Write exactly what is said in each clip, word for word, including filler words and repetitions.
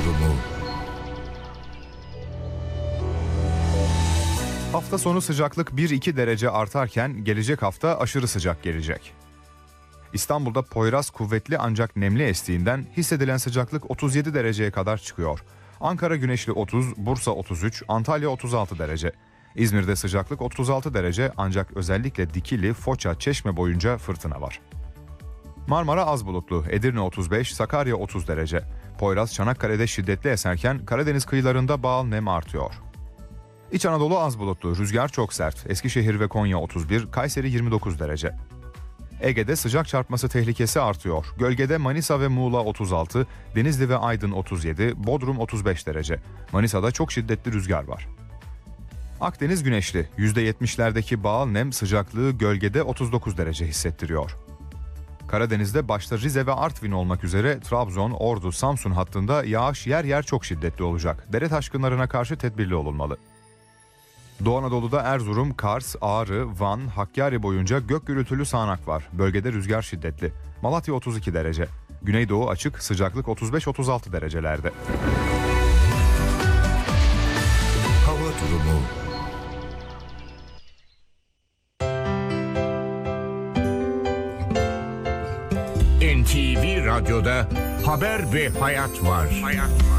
durumu. Hafta sonu sıcaklık bir iki derece artarken gelecek hafta aşırı sıcak gelecek. İstanbul'da Poyraz kuvvetli ancak nemli estiğinden hissedilen sıcaklık otuz yedi dereceye kadar çıkıyor. Ankara güneşli otuz, Bursa otuz üç, Antalya otuz altı derece. İzmir'de sıcaklık otuz altı derece ancak özellikle Dikili, Foça, Çeşme boyunca fırtına var. Marmara az bulutlu, Edirne otuz beş, Sakarya otuz derece. Poyraz Çanakkale'de şiddetli eserken Karadeniz kıyılarında bağıl nem artıyor. İç Anadolu az bulutlu, rüzgar çok sert. Eskişehir ve Konya otuz bir, Kayseri yirmi dokuz derece. Ege'de sıcak çarpması tehlikesi artıyor. Gölgede Manisa ve Muğla otuz altı, Denizli ve Aydın otuz yedi, Bodrum otuz beş derece. Manisa'da çok şiddetli rüzgar var. Akdeniz güneşli, yüzde yetmişlerdeki bağıl nem sıcaklığı gölgede otuz dokuz derece hissettiriyor. Karadeniz'de başta Rize ve Artvin olmak üzere Trabzon, Ordu, Samsun hattında yağış yer yer çok şiddetli olacak. Dere taşkınlarına karşı tedbirli olunmalı. Doğu Anadolu'da Erzurum, Kars, Ağrı, Van, Hakkari boyunca gök gürültülü sağanak var. Bölgede rüzgar şiddetli. Malatya otuz iki derece. Güneydoğu açık, sıcaklık otuz beş otuz altı derecelerde. Hava durumu. N T V Radyo'da haber ve hayat var. Hayat var.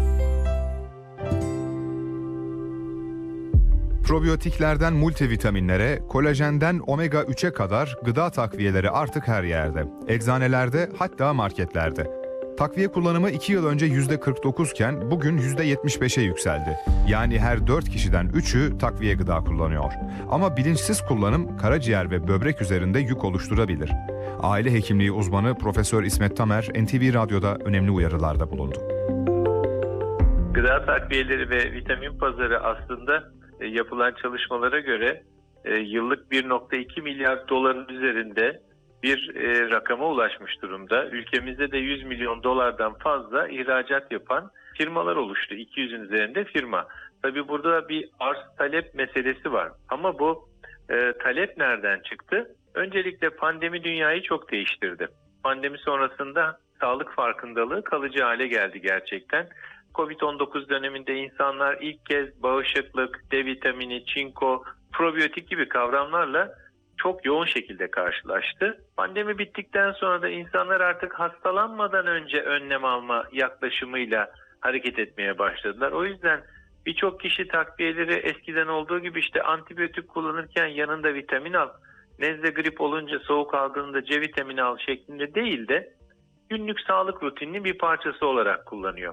Probiyotiklerden multivitaminlere, kolajenden omega üçe kadar gıda takviyeleri artık her yerde. Eczanelerde, hatta marketlerde. Takviye kullanımı iki yıl önce yüzde kırk dokuz iken bugün yüzde yetmiş beşe yükseldi. Yani her dört kişiden üçü takviye gıda kullanıyor. Ama bilinçsiz kullanım karaciğer ve böbrek üzerinde yük oluşturabilir. Aile hekimliği uzmanı Profesör İsmet Tamer N T V Radyo'da önemli uyarılarda bulundu. Gıda takviyeleri ve vitamin pazarı aslında e, yapılan çalışmalara göre e, yıllık bir nokta iki milyar doların üzerinde bir e, rakama ulaşmış durumda. Ülkemizde de yüz milyon dolardan fazla ihracat yapan firmalar oluştu. iki yüzün üzerinde firma. Tabii burada bir arz talep meselesi var. Ama bu e, talep nereden çıktı? Öncelikle pandemi dünyayı çok değiştirdi. Pandemi sonrasında sağlık farkındalığı kalıcı hale geldi gerçekten. kovid on dokuz döneminde insanlar ilk kez bağışıklık, D vitamini, çinko, probiyotik gibi kavramlarla çok yoğun şekilde karşılaştı. Pandemi bittikten sonra da insanlar artık hastalanmadan önce önlem alma yaklaşımıyla hareket etmeye başladılar. O yüzden birçok kişi takviyeleri eskiden olduğu gibi işte antibiyotik kullanırken yanında vitamin al, nezle grip olunca soğuk algınında C vitamini al şeklinde değil de günlük sağlık rutininin bir parçası olarak kullanıyor.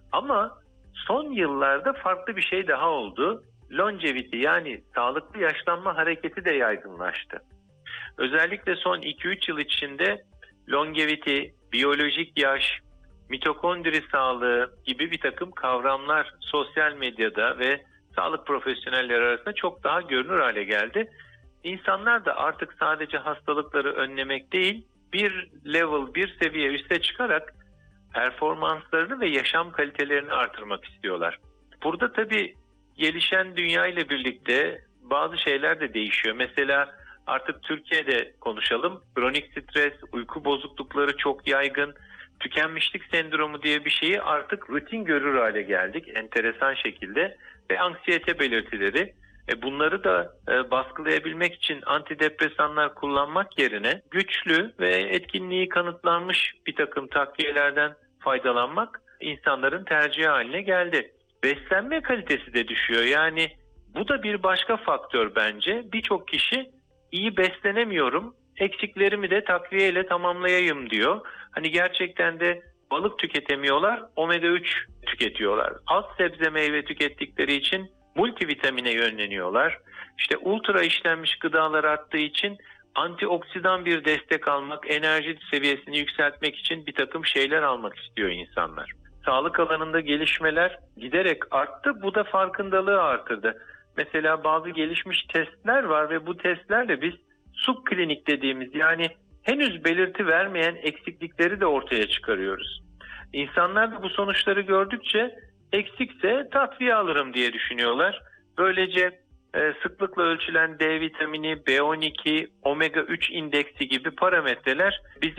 Ama son yıllarda farklı bir şey daha oldu. Longevity yani sağlıklı yaşlanma hareketi de yaygınlaştı. Özellikle son iki üç yıl içinde longevity, biyolojik yaş, mitokondri sağlığı gibi bir takım kavramlar sosyal medyada ve sağlık profesyonelleri arasında çok daha görünür hale geldi. İnsanlar da artık sadece hastalıkları önlemek değil, bir level, bir seviye üste çıkarak performanslarını ve yaşam kalitelerini artırmak istiyorlar. Burada tabii gelişen dünya ile birlikte bazı şeyler de değişiyor. Mesela artık Türkiye'de konuşalım. Kronik stres, uyku bozuklukları çok yaygın. Tükenmişlik sendromu diye bir şeyi artık rutin görür hale geldik enteresan şekilde. Ve anksiyete belirtileri. E bunları da e, baskılayabilmek için antidepresanlar kullanmak yerine güçlü ve etkinliği kanıtlanmış bir takım takviyelerden faydalanmak insanların tercihi haline geldi. Beslenme kalitesi de düşüyor. Yani bu da bir başka faktör bence. Birçok kişi iyi beslenemiyorum, eksiklerimi de takviyeyle tamamlayayım diyor. Hani gerçekten de balık tüketemiyorlar, omega üç tüketiyorlar. Az sebze meyve tükettikleri için multivitamine yönleniyorlar. İşte ultra işlenmiş gıdalar arttığı için antioksidan bir destek almak, enerji seviyesini yükseltmek için bir takım şeyler almak istiyor insanlar. Sağlık alanında gelişmeler giderek arttı. Bu da farkındalığı artırdı. Mesela bazı gelişmiş testler var ve bu testlerle biz subklinik dediğimiz yani henüz belirti vermeyen eksiklikleri de ortaya çıkarıyoruz. İnsanlar da bu sonuçları gördükçe eksikse takviye alırım diye düşünüyorlar. Böylece e, sıklıkla ölçülen D vitamini, B on iki, omega üç indeksi gibi parametreler bizim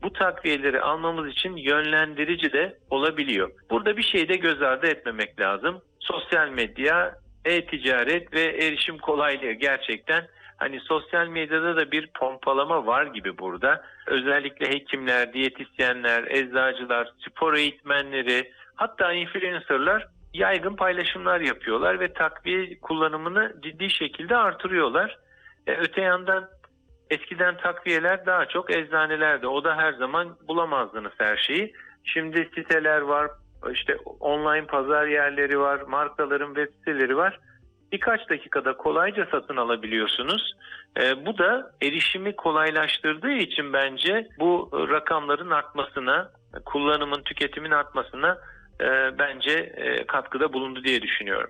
bu takviyeleri almamız için yönlendirici de olabiliyor. Burada bir şeyi de göz ardı etmemek lazım. Sosyal medya, e-ticaret ve erişim kolaylığı gerçekten hani sosyal medyada da bir pompalama var gibi burada. Özellikle hekimler, diyetisyenler, eczacılar, spor eğitmenleri, hatta influencerlar yaygın paylaşımlar yapıyorlar ve takviye kullanımını ciddi şekilde artırıyorlar. E, öte yandan eskiden takviyeler daha çok eczanelerde, o da her zaman bulamazdınız her şeyi. Şimdi siteler var, işte online pazar yerleri var, markaların web siteleri var. Birkaç dakikada kolayca satın alabiliyorsunuz. E, bu da erişimi kolaylaştırdığı için bence bu rakamların artmasına, kullanımın, tüketimin artmasına e, bence e, katkıda bulundu diye düşünüyorum.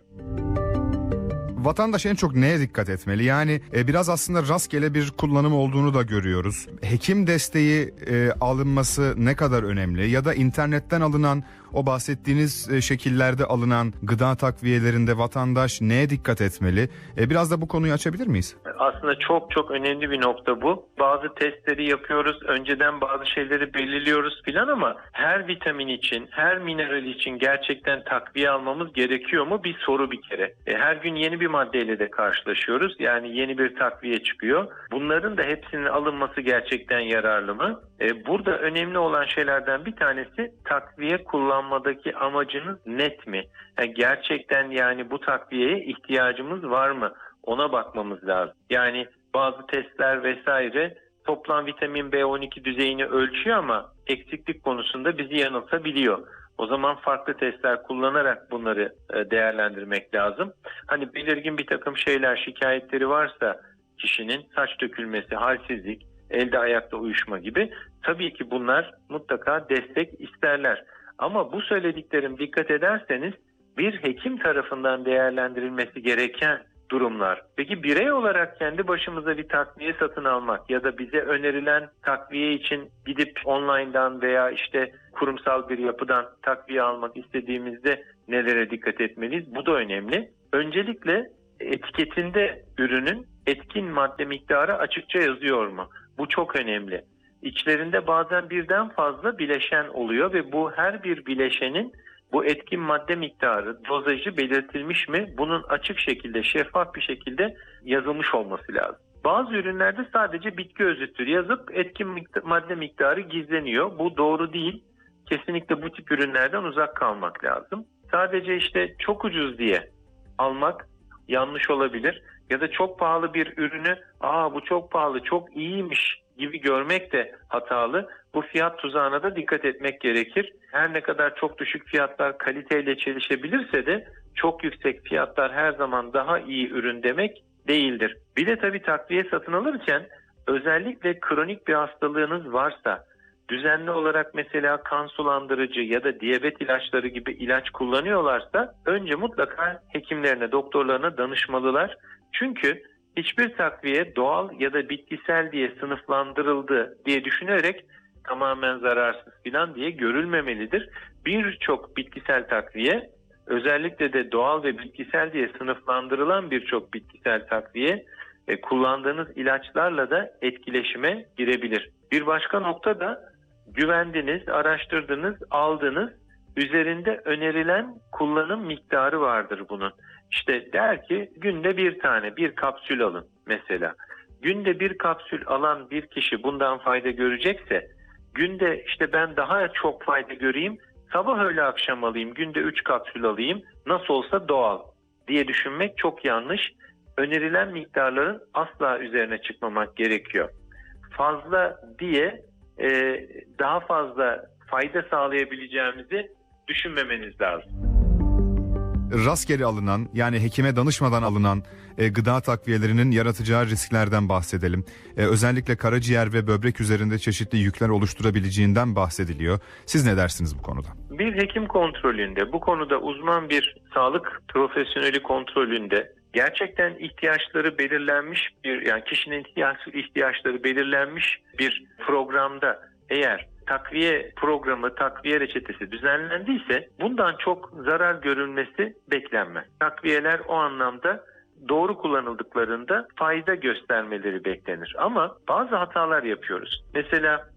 Vatandaş en çok neye dikkat etmeli? Yani e, biraz aslında rastgele bir kullanım olduğunu da görüyoruz. Hekim desteği e, alınması ne kadar önemli? Ya da internetten alınan, o bahsettiğiniz e, şekillerde alınan gıda takviyelerinde vatandaş neye dikkat etmeli? E, biraz da bu konuyu açabilir miyiz? Aslında çok çok önemli bir nokta bu. Bazı testleri yapıyoruz, önceden bazı şeyleri belirliyoruz filan ama her vitamin için, her mineral için gerçekten takviye almamız gerekiyor mu? Bir soru bir kere. E, her gün yeni bir maddeyle de karşılaşıyoruz. Yani yeni bir takviye çıkıyor. Bunların da hepsinin alınması gerçekten yararlı mı? E, burada önemli olan şeylerden bir tanesi takviye kullanmadaki amacınız net mi? Yani gerçekten yani bu takviyeye ihtiyacımız var mı? Ona bakmamız lazım. Yani bazı testler vesaire toplam vitamin B on iki düzeyini ölçüyor ama eksiklik konusunda bizi yanıltabiliyor. O zaman farklı testler kullanarak bunları değerlendirmek lazım. Hani belirgin bir takım şeyler, şikayetleri varsa kişinin, saç dökülmesi, halsizlik, elde ayakta uyuşma gibi, tabii ki bunlar mutlaka destek isterler. Ama bu söylediklerim, dikkat ederseniz, bir hekim tarafından değerlendirilmesi gereken durumlar. Peki birey olarak kendi başımıza bir takviye satın almak ya da bize önerilen takviye için gidip online'dan veya işte kurumsal bir yapıdan takviye almak istediğimizde nelere dikkat etmeliyiz? Bu da önemli. Öncelikle etiketinde ürünün etkin madde miktarı açıkça yazıyor mu? Bu çok önemli. İçlerinde bazen birden fazla bileşen oluyor ve bu her bir bileşenin bu etkin madde miktarı, dozajı belirtilmiş mi? Bunun açık şekilde, şeffaf bir şekilde yazılmış olması lazım. Bazı ürünlerde sadece bitki özütür yazıp etkin madde miktarı gizleniyor. Bu doğru değil. Kesinlikle bu tip ürünlerden uzak kalmak lazım. Sadece işte çok ucuz diye almak yanlış olabilir. Ya da çok pahalı bir ürünü, aa bu çok pahalı, çok iyiymiş gibi görmek de hatalı. Bu fiyat tuzağına da dikkat etmek gerekir. Her ne kadar çok düşük fiyatlar kaliteyle çelişebilirse de çok yüksek fiyatlar her zaman daha iyi ürün demek değildir. Bir de tabii takviye satın alırken özellikle kronik bir hastalığınız varsa, düzenli olarak mesela kan sulandırıcı ya da diyabet ilaçları gibi ilaç kullanıyorlarsa önce mutlaka hekimlerine, doktorlarına danışmalılar. Çünkü hiçbir takviye doğal ya da bitkisel diye sınıflandırıldı diye düşünerek tamamen zararsız falan diye görülmemelidir. Birçok bitkisel takviye, özellikle de doğal ve bitkisel diye sınıflandırılan birçok bitkisel takviye e, kullandığınız ilaçlarla da etkileşime girebilir. Bir başka nokta da güvendiniz, araştırdınız, aldınız. Üzerinde önerilen kullanım miktarı vardır bunun. İşte der ki günde bir tane, bir kapsül alın mesela. Günde bir kapsül alan bir kişi bundan fayda görecekse, günde işte ben daha çok fayda göreyim, sabah öğle akşam alayım, günde üç kapsül alayım, nasıl olsa doğal diye düşünmek çok yanlış. Önerilen miktarların asla üzerine çıkmamak gerekiyor. Fazla diye e, daha fazla fayda sağlayabileceğimizi düşünmemeniz lazım. Rastgele alınan, yani hekime danışmadan alınan e, gıda takviyelerinin yaratacağı risklerden bahsedelim. E, özellikle karaciğer ve böbrek üzerinde çeşitli yükler oluşturabileceğinden bahsediliyor. Siz ne dersiniz bu konuda? Bir hekim kontrolünde, bu konuda uzman bir sağlık profesyoneli kontrolünde gerçekten ihtiyaçları belirlenmiş bir, yani kişinin ihtiyaç, ihtiyaçları belirlenmiş bir programda eğer takviye programı, takviye reçetesi düzenlendiyse bundan çok zarar görülmesi beklenmez. Takviyeler o anlamda doğru kullanıldıklarında fayda göstermeleri beklenir. Ama bazı hatalar yapıyoruz. Mesela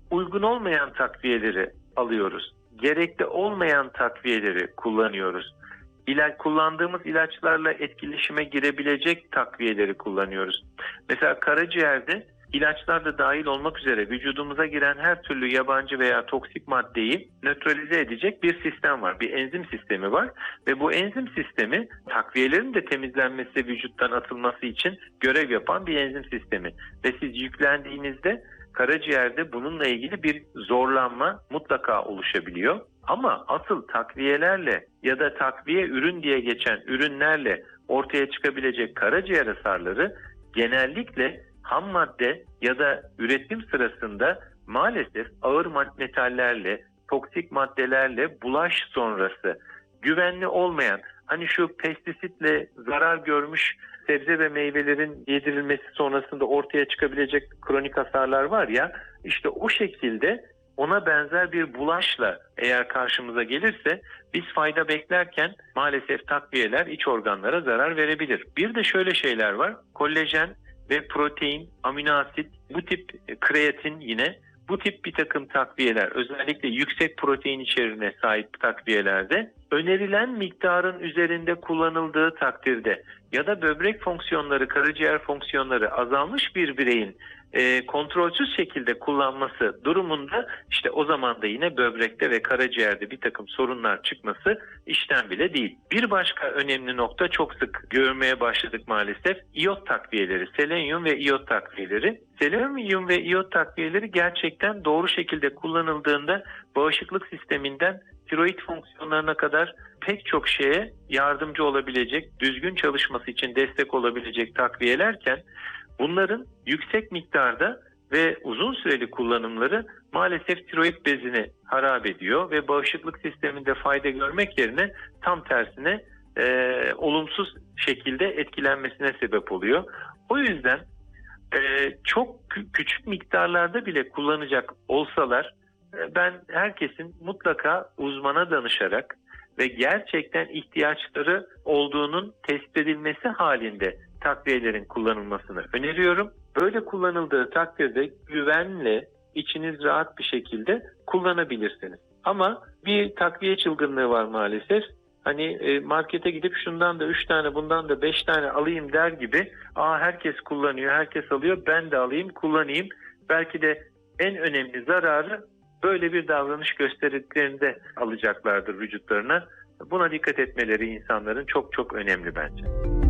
uygun olmayan takviyeleri alıyoruz. Gerekli olmayan takviyeleri kullanıyoruz. İlaç, kullandığımız ilaçlarla etkileşime girebilecek takviyeleri kullanıyoruz. Mesela karaciğerde ilaçlar da dahil olmak üzere vücudumuza giren her türlü yabancı veya toksik maddeyi nötralize edecek bir sistem var. Bir enzim sistemi var ve bu enzim sistemi takviyelerin de temizlenmesi, vücuttan atılması için görev yapan bir enzim sistemi. Ve siz yüklendiğinizde karaciğerde bununla ilgili bir zorlanma mutlaka oluşabiliyor. Ama asıl takviyelerle ya da takviye ürün diye geçen ürünlerle ortaya çıkabilecek karaciğer hasarları genellikle ham madde ya da üretim sırasında maalesef ağır metallerle, toksik maddelerle bulaş sonrası güvenli olmayan, hani şu pestisitle zarar görmüş sebze ve meyvelerin yedirilmesi sonrasında ortaya çıkabilecek kronik hasarlar var ya, işte o şekilde ona benzer bir bulaşla eğer karşımıza gelirse biz fayda beklerken maalesef takviyeler iç organlara zarar verebilir. Bir de şöyle şeyler var. Kollajen ve protein, amino asit, bu tip kreatin yine bu tip bir takım takviyeler, özellikle yüksek protein içeriğine sahip takviyelerde önerilen miktarın üzerinde kullanıldığı takdirde ya da böbrek fonksiyonları, karaciğer fonksiyonları azalmış bir bireyin e, kontrolsüz şekilde kullanması durumunda işte o zaman da yine böbrekte ve karaciğerde bir takım sorunlar çıkması işten bile değil. Bir başka önemli nokta, çok sık görmeye başladık maalesef, iyot takviyeleri, selenyum ve iyot takviyeleri. Selenyum ve iyot takviyeleri gerçekten doğru şekilde kullanıldığında bağışıklık sisteminden tiroid fonksiyonlarına kadar pek çok şeye yardımcı olabilecek, düzgün çalışması için destek olabilecek takviyelerken bunların yüksek miktarda ve uzun süreli kullanımları maalesef tiroid bezini harap ediyor ve bağışıklık sisteminde fayda görmek yerine tam tersine e, olumsuz şekilde etkilenmesine sebep oluyor. O yüzden e, çok kü- küçük miktarlarda bile kullanacak olsalar e, ben herkesin mutlaka uzmana danışarak ve gerçekten ihtiyaçları olduğunun tespit edilmesi halinde takviyelerin kullanılmasını öneriyorum. Böyle kullanıldığı takdirde güvenle, içiniz rahat bir şekilde kullanabilirsiniz. Ama bir takviye çılgınlığı var maalesef. Hani markete gidip şundan da üç tane, bundan da beş tane alayım der gibi, aa herkes kullanıyor, herkes alıyor, ben de alayım, kullanayım. Belki de en önemli zararı böyle bir davranış gösterdiklerinde alacaklardır vücutlarına. Buna dikkat etmeleri insanların çok çok önemli bence.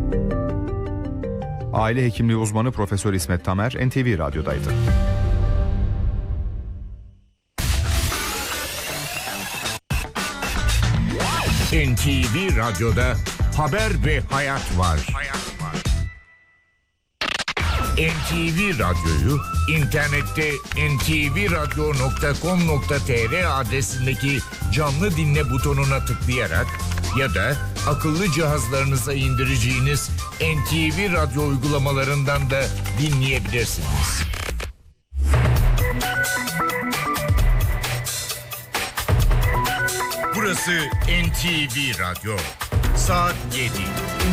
Aile hekimliği uzmanı Profesör İsmet Tamer N T V Radyo'daydı. N T V Radyo'da haber ve hayat var. Hayat var. N T V Radyo'yu internette en te ve radyo nokta com nokta te er adresindeki canlı dinle butonuna tıklayarak ya da akıllı cihazlarınıza indireceğiniz N T V Radyo uygulamalarından da dinleyebilirsiniz. Burası N T V Radyo. Saat yedi.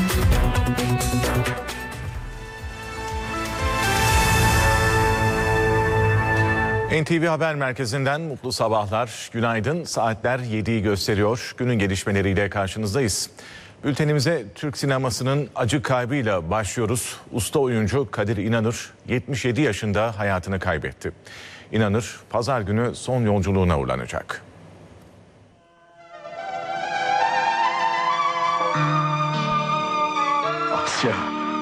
N T V Haber Merkezi'nden mutlu sabahlar, günaydın. Saatler yediyi gösteriyor. Günün gelişmeleriyle karşınızdayız. Bültenimize Türk sinemasının acı kaybıyla başlıyoruz. Usta oyuncu Kadir İnanır yetmiş yedi yaşında hayatını kaybetti. İnanır pazar günü son yolculuğuna uğurlanacak. Asya.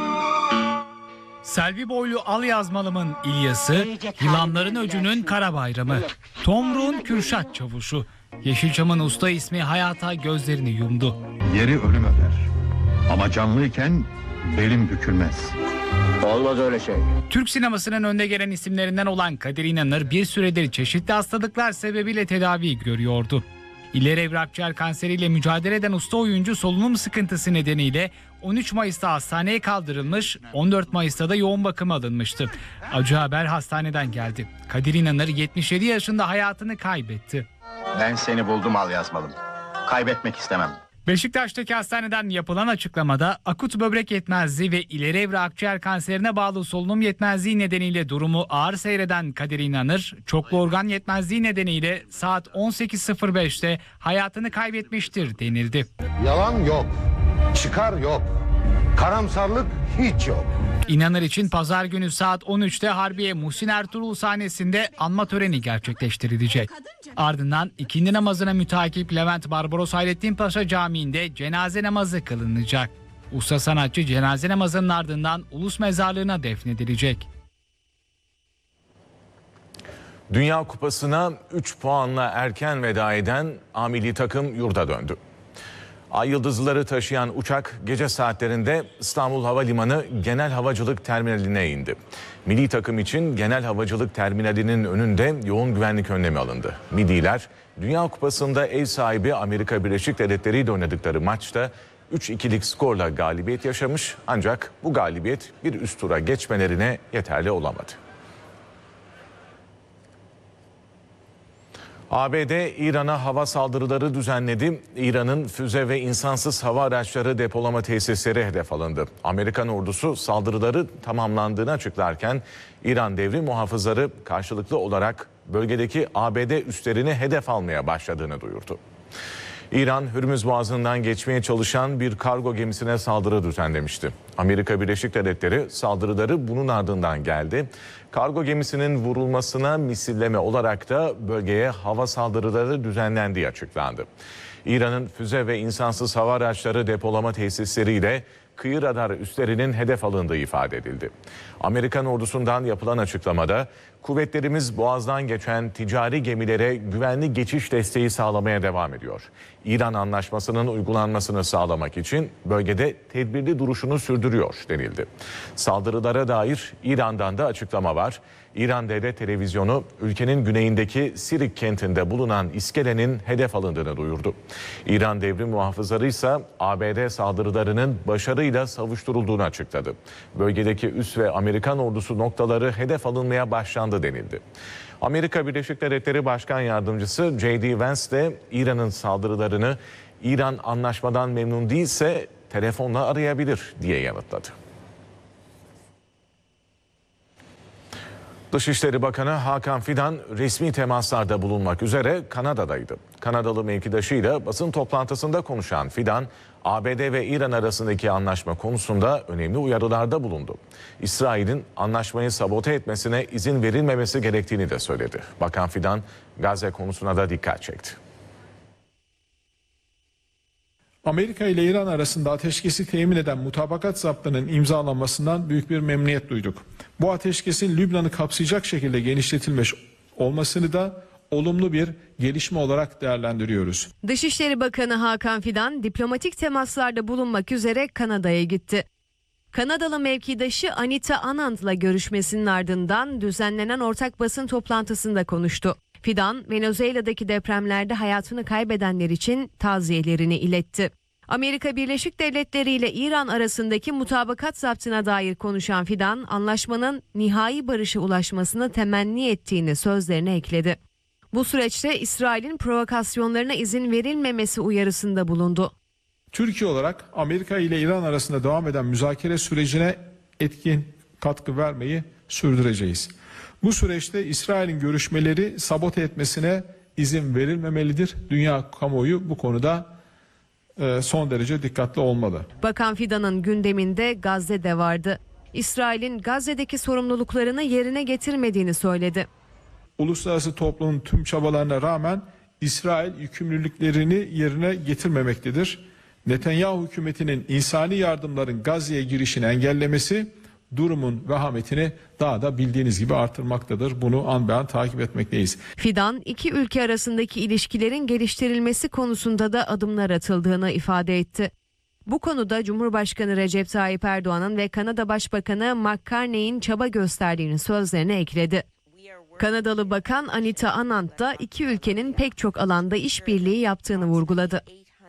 Selvi boylu al yazmalımın İlyas'ı, Yılanların Öcü'nün Kara Bayramı, Tomruk'un Kürşat Çavuşu, Yeşilçam'ın usta ismi hayata gözlerini yumdu. Yeri ölüm öder. Ama canlıyken belim bükülmez. Olmaz öyle şey. Türk sinemasının önde gelen isimlerinden olan Kadir İnanır bir süredir çeşitli hastalıklar sebebiyle tedavi görüyordu. İleri evre akciğer kanseriyle mücadele eden usta oyuncu solunum sıkıntısı nedeniyle on üç Mayıs'ta hastaneye kaldırılmış, on dört Mayıs'ta da yoğun bakıma alınmıştı. Acı haber hastaneden geldi. Kadir İnanır yetmiş yedi yaşında hayatını kaybetti. Ben seni buldum al yazmalım. Kaybetmek istemem. Beşiktaş'taki hastaneden yapılan açıklamada akut böbrek yetmezliği ve ileri evre akciğer kanserine bağlı solunum yetmezliği nedeniyle durumu ağır seyreden Kadir İnanır, çoklu organ yetmezliği nedeniyle saat on sekiz sıfır beşte hayatını kaybetmiştir denildi. Yalan yok, çıkar yok, karamsarlık hiç yok. İnanır için pazar günü saat on üçte Harbiye Muhsin Ertuğrul sahnesinde anma töreni gerçekleştirilecek. Ardından ikindi namazına mütakip Levent Barbaros Hayrettin Paşa Camii'nde cenaze namazı kılınacak. Usta sanatçı cenaze namazının ardından Ulus Mezarlığı'na defnedilecek. Dünya Kupası'na üç puanla erken veda eden A milli takım yurda döndü. Ay yıldızları taşıyan uçak gece saatlerinde İstanbul Havalimanı Genel Havacılık Terminaline indi. Milli takım için Genel Havacılık Terminalinin önünde yoğun güvenlik önlemi alındı. Milliler Dünya Kupası'nda ev sahibi Amerika Birleşik Devletleri ile oynadıkları maçta üç ikilik skorla galibiyet yaşamış, ancak bu galibiyet bir üst tura geçmelerine yeterli olamadı. A B D İran'a hava saldırıları düzenledi. İran'ın füze ve insansız hava araçları depolama tesisleri hedef alındı. Amerikan ordusu saldırıları tamamlandığını açıklarken İran devrim muhafızları karşılıklı olarak bölgedeki A B D üslerini hedef almaya başladığını duyurdu. İran, Hürmüz Boğazı'ndan geçmeye çalışan bir kargo gemisine saldırı düzenlemişti. Amerika Birleşik Devletleri saldırıları bunun ardından geldi. Kargo gemisinin vurulmasına misilleme olarak da bölgeye hava saldırıları düzenlendiği açıklandı. İran'ın füze ve insansız hava araçları depolama tesisleriyle kıyı radarı üslerinin hedef alındığı ifade edildi. Amerikan ordusundan yapılan açıklamada kuvvetlerimiz Boğaz'dan geçen ticari gemilere güvenli geçiş desteği sağlamaya devam ediyor. İran anlaşmasının uygulanmasını sağlamak için bölgede tedbirli duruşunu sürdürüyor denildi. Saldırılara dair İran'dan da açıklama var. İran Devlet Televizyonu ülkenin güneyindeki Sirik kentinde bulunan iskelenin hedef alındığını duyurdu. İran devrim muhafızları ise A B D saldırılarının başarıyla savuşturulduğunu açıkladı. Bölgedeki üs ve Amerikan ordusu noktaları hedef alınmaya başlandı denildi. Amerika Birleşik Devletleri Başkan Yardımcısı J D Vance de İran'ın saldırılarını İran anlaşmadan memnun değilse telefonla arayabilir diye yanıtladı. Dışişleri Bakanı Hakan Fidan resmi temaslarda bulunmak üzere Kanada'daydı. Kanadalı mevkidaşıyla basın toplantısında konuşan Fidan, A B D ve İran arasındaki anlaşma konusunda önemli uyarılarda bulundu. İsrail'in anlaşmayı sabote etmesine izin verilmemesi gerektiğini de söyledi. Bakan Fidan, Gazze konusuna da dikkat çekti. Amerika ile İran arasında ateşkesi temin eden mutabakat zaptının imzalanmasından büyük bir memnuniyet duyduk. Bu ateşkesin Lübnan'ı kapsayacak şekilde genişletilmiş olmasını da olumlu bir gelişme olarak değerlendiriyoruz. Dışişleri Bakanı Hakan Fidan diplomatik temaslarda bulunmak üzere Kanada'ya gitti. Kanadalı mevkidaşı Anita Anand'la görüşmesinin ardından düzenlenen ortak basın toplantısında konuştu. Fidan, Venezuela'daki depremlerde hayatını kaybedenler için taziyelerini iletti. Amerika Birleşik Devletleri ile İran arasındaki mutabakat zaptına dair konuşan Fidan, anlaşmanın nihai barışa ulaşmasını temenni ettiğini sözlerine ekledi. Bu süreçte İsrail'in provokasyonlarına izin verilmemesi uyarısında bulundu. Türkiye olarak Amerika ile İran arasında devam eden müzakere sürecine etkin katkı vermeyi sürdüreceğiz. Bu süreçte İsrail'in görüşmeleri sabote etmesine izin verilmemelidir. Dünya kamuoyu bu konuda son derece dikkatli olmalı. Bakan Fidan'ın gündeminde Gazze de vardı. İsrail'in Gazze'deki sorumluluklarını yerine getirmediğini söyledi. Uluslararası toplumun tüm çabalarına rağmen İsrail yükümlülüklerini yerine getirmemektedir. Netanyahu hükümetinin insani yardımların Gazze'ye girişini engellemesi durumun vehametini daha da bildiğiniz gibi artırmaktadır. Bunu an be an takip etmekteyiz. Fidan, iki ülke arasındaki ilişkilerin geliştirilmesi konusunda da adımlar atıldığını ifade etti. Bu konuda Cumhurbaşkanı Recep Tayyip Erdoğan'ın ve Kanada Başbakanı Mark Carney'in çaba gösterdiğini sözlerine ekledi. Kanadalı Bakan Anita Anand da iki ülkenin pek çok alanda işbirliği yaptığını vurguladı.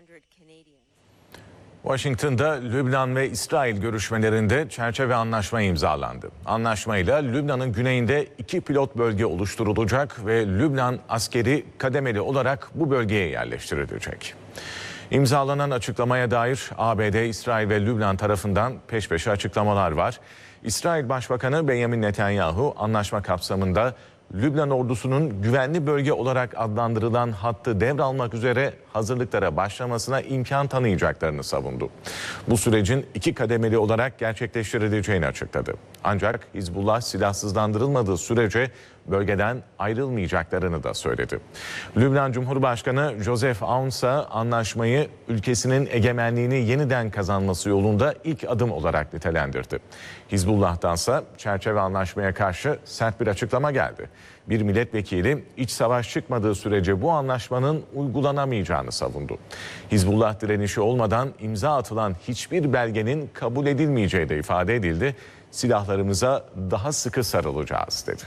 Washington'da Lübnan ve İsrail görüşmelerinde çerçeve anlaşma imzalandı. Anlaşmayla Lübnan'ın güneyinde iki pilot bölge oluşturulacak ve Lübnan askeri kademeli olarak bu bölgeye yerleştirilecek. İmzalanan açıklamaya dair A B D, İsrail ve Lübnan tarafından peş peşe açıklamalar var. İsrail Başbakanı Benjamin Netanyahu anlaşma kapsamında Lübnan ordusunun güvenli bölge olarak adlandırılan hattı devralmak üzere hazırlıklara başlamasına imkan tanıyacaklarını savundu. Bu sürecin iki kademeli olarak gerçekleştirileceğini açıkladı. Ancak Hizbullah silahsızlandırılmadığı sürece bölgeden ayrılmayacaklarını da söyledi. Lübnan Cumhurbaşkanı Joseph Aoun ise anlaşmayı ülkesinin egemenliğini yeniden kazanması yolunda ilk adım olarak nitelendirdi. Hizbullah'tansa çerçeve anlaşmaya karşı sert bir açıklama geldi. Bir milletvekili iç savaş çıkmadığı sürece bu anlaşmanın uygulanamayacağını savundu. Hizbullah direnişi olmadan imza atılan hiçbir belgenin kabul edilmeyeceği de ifade edildi. Silahlarımıza daha sıkı sarılacağız dedi.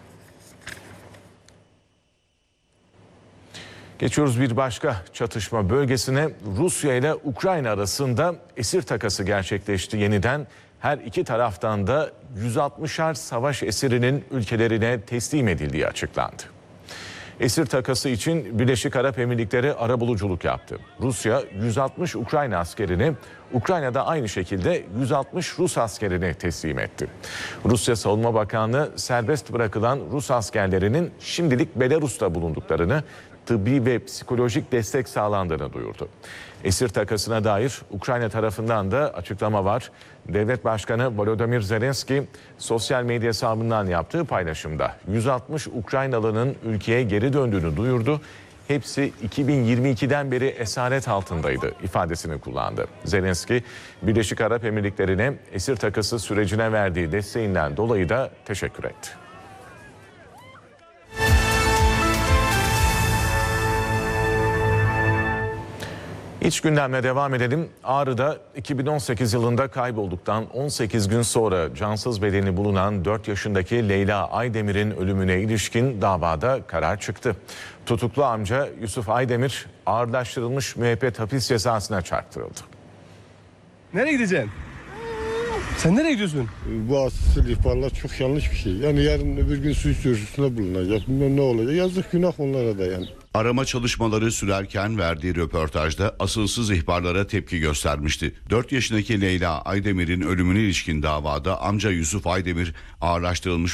Geçiyoruz bir başka çatışma bölgesine. Rusya ile Ukrayna arasında esir takası gerçekleşti yeniden. Her iki taraftan da yüz altmışar savaş esirinin ülkelerine teslim edildiği açıklandı. Esir takası için Birleşik Arap Emirlikleri arabuluculuk yaptı. Rusya yüz altmış Ukrayna askerini, Ukrayna'da aynı şekilde yüz altmış Rus askerini teslim etti. Rusya Savunma Bakanlığı serbest bırakılan Rus askerlerinin şimdilik Belarus'ta bulunduklarını, tıbbi ve psikolojik destek sağlandığını duyurdu. Esir takasına dair Ukrayna tarafından da açıklama var. Devlet Başkanı Volodymyr Zelenski sosyal medya hesabından yaptığı paylaşımda yüz altmış Ukraynalı'nın ülkeye geri döndüğünü duyurdu. Hepsi iki bin yirmi ikiden beri esaret altındaydı ifadesini kullandı. Zelenski, Birleşik Arap Emirlikleri'ne esir takası sürecine verdiği desteğinden dolayı da teşekkür etti. İç gündemle devam edelim. Ağrı'da iki bin on sekiz yılında kaybolduktan on sekiz gün sonra cansız bedeni bulunan dört yaşındaki Leyla Aydemir'in ölümüne ilişkin davada karar çıktı. Tutuklu amca Yusuf Aydemir ağırlaştırılmış müebbet hapis cezasına çarptırıldı. Nereye gideceksin? Sen nereye gidiyorsun? Bu asıl ihbarlar çok yanlış bir şey. Yani yarın öbür gün suç duyurusunda bulunacak. Bilmem ne olacak. Yazık günah onlara da yani. Arama çalışmaları sürerken verdiği röportajda asılsız ihbarlara tepki göstermişti. dört yaşındaki Leyla Aydemir'in ölümüne ilişkin davada amca Yusuf Aydemir ağırlaştırılmış